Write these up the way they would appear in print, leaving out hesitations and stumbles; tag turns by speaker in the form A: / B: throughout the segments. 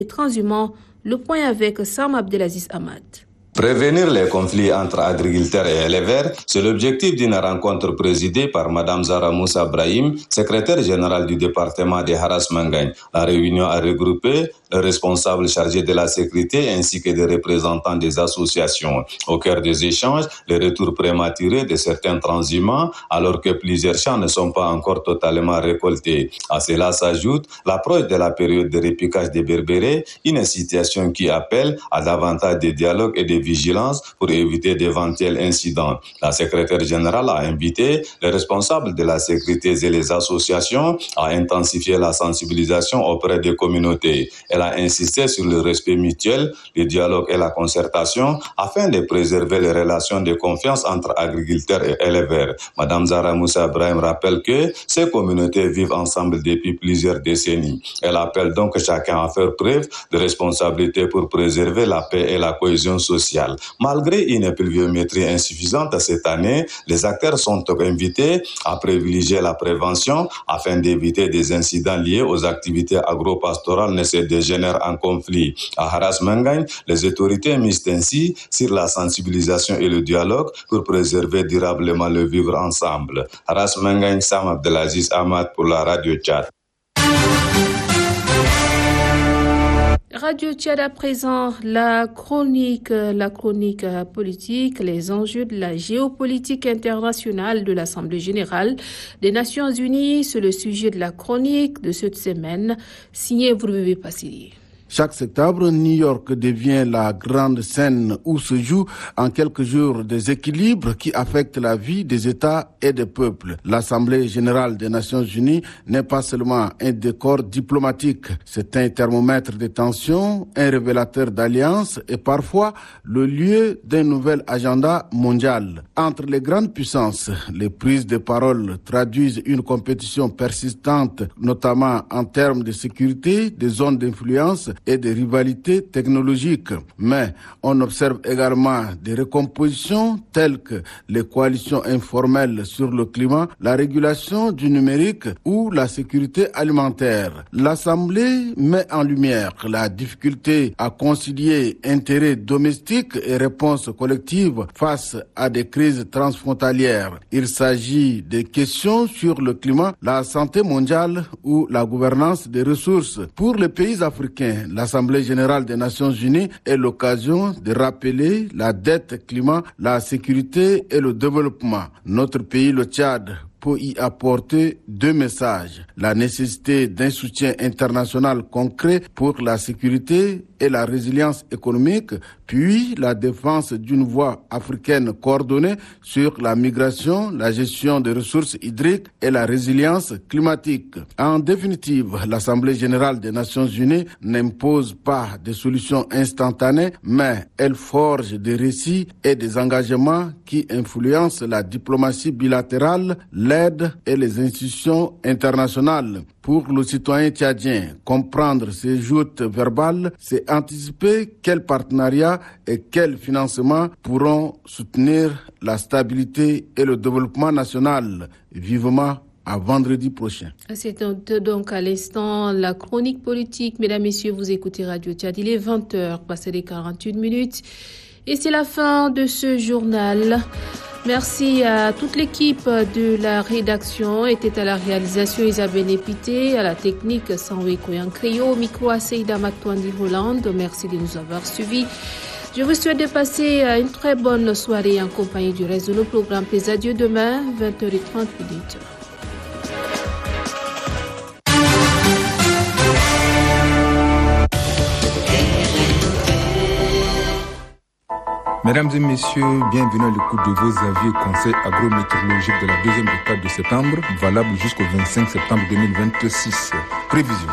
A: transhumants. Le point avec Sam Abdelaziz Ahmad.
B: Prévenir les conflits entre agriculteurs et éleveurs, c'est l'objectif d'une rencontre présidée par Mme Zahra Moussa Brahim, secrétaire générale du département des Haras Mangagne. La réunion a regroupé le responsable chargé de la sécurité ainsi que des représentants des associations. Au cœur des échanges, les retours prématurés de certains transhumants alors que plusieurs champs ne sont pas encore totalement récoltés. À cela s'ajoute l'approche de la période de repiquage des berbérés, une situation qui appelle à davantage de dialogue et de vigilance pour éviter d'éventuels incidents. La secrétaire générale a invité les responsables de la sécurité et les associations à intensifier la sensibilisation auprès des communautés. Elle a insisté sur le respect mutuel, le dialogue et la concertation afin de préserver les relations de confiance entre agriculteurs et éleveurs. Madame Zahra Moussa Brahim rappelle que ces communautés vivent ensemble depuis plusieurs décennies. Elle appelle donc chacun à faire preuve de responsabilité pour préserver la paix et la cohésion sociale. Malgré une pluviométrie insuffisante cette année, les acteurs sont invités à privilégier la prévention afin d'éviter des incidents liés aux activités agro-pastorales ne se dégénèrent en conflit. À Haras Mangagne, les autorités misent ainsi sur la sensibilisation et le dialogue pour préserver durablement le vivre ensemble. Haras Mangagne, Sam Abdelaziz Ahmad pour la Radio Tchad.
A: Radio Tchad à présent, la chronique politique, les enjeux de la géopolitique internationale de l'Assemblée générale des Nations unies, c'est le sujet de la chronique de cette semaine, signée Vrouvé Passili.
C: Chaque septembre, New York devient la grande scène où se jouent en quelques jours des équilibres qui affectent la vie des États et des peuples. L'Assemblée générale des Nations unies n'est pas seulement un décor diplomatique, c'est un thermomètre de tension, un révélateur d'alliances et parfois le lieu d'un nouvel agenda mondial. Entre les grandes puissances, les prises de parole traduisent une compétition persistante, notamment en termes de sécurité, des zones d'influence et des rivalités technologiques. Mais on observe également des recompositions telles que les coalitions informelles sur le climat, la régulation du numérique ou la sécurité alimentaire. L'Assemblée met en lumière la difficulté à concilier intérêts domestiques et réponses collectives face à des crises transfrontalières. Il s'agit des questions sur le climat, la santé mondiale ou la gouvernance des ressources. Pour les pays africains, l'Assemblée générale des Nations unies est l'occasion de rappeler la dette climat, la sécurité et le développement. Notre pays, le Tchad, peut y apporter deux messages. La nécessité d'un soutien international concret pour la sécurité et la résilience économique, puis la défense d'une voie africaine coordonnée sur la migration, la gestion des ressources hydriques et la résilience climatique. En définitive, l'Assemblée générale des Nations unies n'impose pas des solutions instantanées, mais elle forge des récits et des engagements qui influencent la diplomatie bilatérale, l'aide et les institutions internationales. Pour le citoyen tchadien, comprendre ces joutes verbales, c'est anticiper quels partenariats et quels financements pourront soutenir la stabilité et le développement national. Vivement à vendredi prochain.
A: C'est donc à l'instant la chronique politique. Mesdames, Messieurs, vous écoutez Radio Tchad. Il est 20h, passé les 48 minutes. Et c'est la fin de ce journal. Merci à toute l'équipe de la rédaction. Était à la réalisation Isabelle Épité, à la technique Sanwe Koyankrio, au micro à Seida Matouandi Hollande. Merci de nous avoir suivis. Je vous souhaite de passer une très bonne soirée en compagnie du reste de nos programmes. Les adieux demain, 20h30.
D: Mesdames et messieurs, bienvenue à l'écoute de vos avis et conseils agrométéorologiques de la deuxième décade de septembre, valable jusqu'au 25 septembre 2026. Prévision.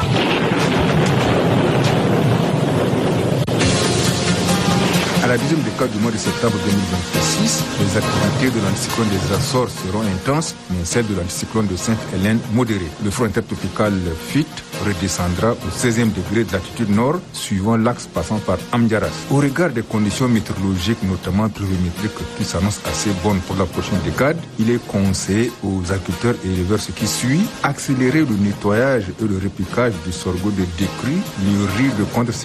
D: À la deuxième décade du mois de septembre 2026, les activités de l'anticyclone des Açores seront intenses, mais celles de l'anticyclone de Sainte-Hélène modérées. Le front intertropical FIT redescendra au 16e degré de latitude nord, suivant l'axe passant par Amdiaras. Au regard des conditions météorologiques, notamment pluviométriques, qui s'annoncent assez bonnes pour la prochaine décade, il est conseillé aux agriculteurs et éleveurs ce qui suit, accélérer le nettoyage et le repiquage du sorgho de décrue, le riz de contre